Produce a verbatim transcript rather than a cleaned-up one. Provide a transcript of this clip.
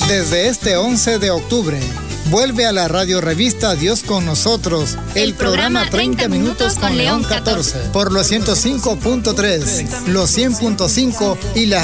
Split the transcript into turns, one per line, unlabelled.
Desde este once de octubre, vuelve a la radio revista Dios con Nosotros, el, el programa treinta minutos con León catorce, por los ciento cinco punto tres, los cien punto cinco y la